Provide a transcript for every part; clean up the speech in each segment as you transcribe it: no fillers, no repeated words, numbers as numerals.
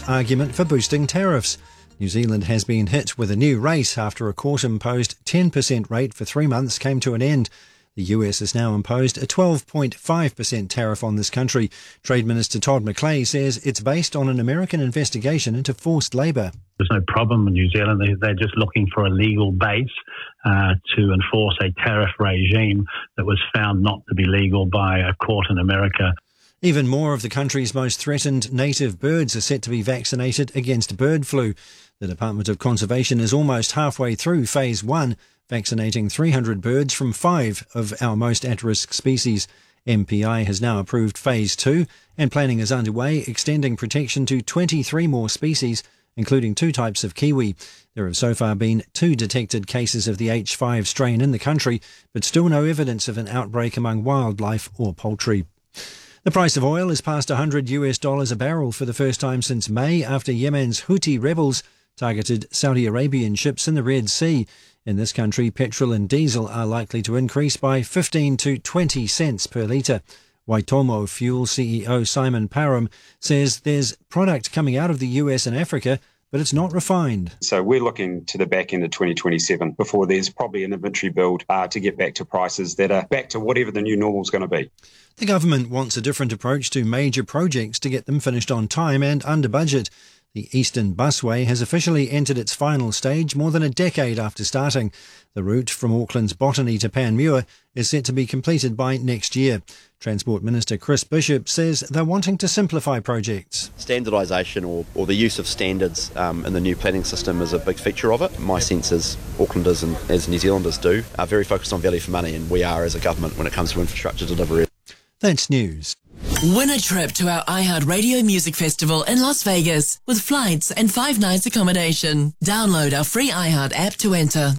argument for boosting tariffs. New Zealand has been hit with a new rate after a court-imposed 10% rate for 3 months came to an end. The US has now imposed a 12.5% tariff on this country. Trade Minister Todd McClay says it's based on an American investigation into forced labour. There's no problem in New Zealand. They're just looking for a legal base to enforce a tariff regime that was found not to be legal by a court in America. Even more of the country's most threatened native birds are set to be vaccinated against bird flu. The Department of Conservation is almost halfway through Phase 1, vaccinating 300 birds from 5 of our most at-risk species. MPI has now approved Phase 2, and planning is underway, extending protection to 23 more species, including 2 types of kiwi. There have so far been 2 detected cases of the H5 strain in the country, but still no evidence of an outbreak among wildlife or poultry. The price of oil is past $100 a barrel for the first time since May after Yemen's Houthi rebels targeted Saudi Arabian ships in the Red Sea. In this country, petrol and diesel are likely to increase by 15 to 20 cents per litre. Waitomo Fuel CEO Simon Parham says there's product coming out of the US and Africa, but it's not refined. So we're looking to the back end of 2027 before there's probably an inventory build to get back to prices that are back to whatever the new normal is going to be. The government wants a different approach to major projects to get them finished on time and under budget. The Eastern Busway has officially entered its final stage more than a decade after starting. The route from Auckland's Botany to Panmure is set to be completed by next year. Transport Minister Chris Bishop says they're wanting to simplify projects. Standardisation or the use of standards in the new planning system is a big feature of it. My sense is Aucklanders and as New Zealanders do are very focused on value for money, and we are as a government when it comes to infrastructure delivery. That's news. Win a trip to our iHeartRadio Music Festival in Las Vegas with flights and 5 nights accommodation. Download our free iHeart app to enter.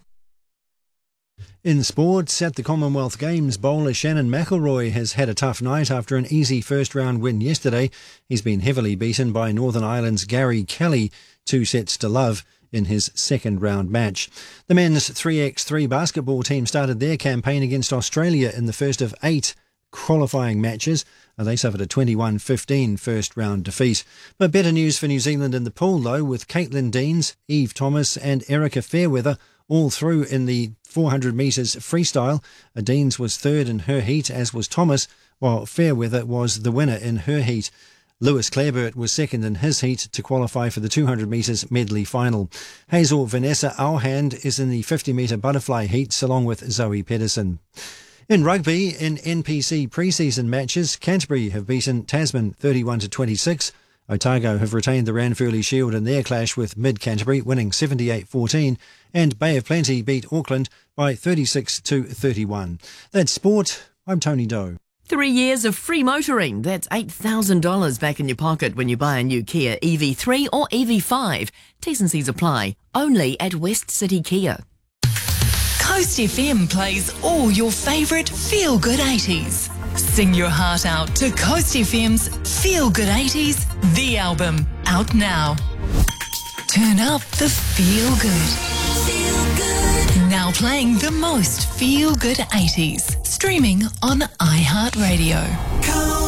In sports, at the Commonwealth Games, bowler Shannon McElroy has had a tough night after an easy first-round win yesterday. He's been heavily beaten by Northern Ireland's Gary Kelly, 2 sets to love, in his second-round match. The men's 3x3 basketball team started their campaign against Australia in the first of 8 qualifying matches. They suffered a 21-15 first-round defeat. But better news for New Zealand in the pool, though, with Caitlin Deans, Eve Thomas and Erica Fairweather all through in the 400 metres freestyle. Deans was third in her heat, as was Thomas, while Fairweather was the winner in her heat. Lewis Clareburt was second in his heat to qualify for the 200 metres medley final. Hazel Vanessa Auhand is in the 50-metre butterfly heats along with Zoe Pedersen. In rugby, in NPC pre-season matches, Canterbury have beaten Tasman 31-26. Otago have retained the Ranfurly Shield in their clash with Mid-Canterbury, winning 78-14. And Bay of Plenty beat Auckland by 36-31. That's sport. I'm Tony Doe. 3 years of free motoring. That's $8,000 back in your pocket when you buy a new Kia EV3 or EV5. T's and C's apply. Only at West City Kia. Coast FM plays all your favourite feel-good 80s. Sing your heart out to Coast FM's Feel Good 80s, the album, out now. Turn up the feel good. Feel good. Now playing the most feel good 80s. Streaming on iHeartRadio.